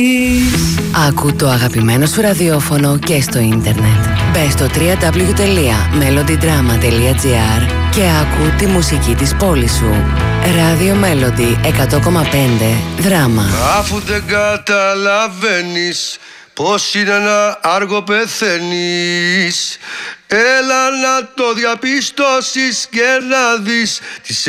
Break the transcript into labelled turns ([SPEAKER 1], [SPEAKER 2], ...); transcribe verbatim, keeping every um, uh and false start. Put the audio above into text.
[SPEAKER 1] Άκου το αγαπημένο σου ραδιόφωνο και στο ίντερνετ. Μπες στο double-u double-u double-u τελεία melody drama τελεία gr και άκου τη μουσική της πόλης σου. Ράδιο Μέλοντι εκατό κόμμα πέντε Δράμα.
[SPEAKER 2] Αφού δεν καταλαβαίνεις πως είναι ένα άργο πεθαίνεις, έλα να το διαπιστώσεις και να δεις τις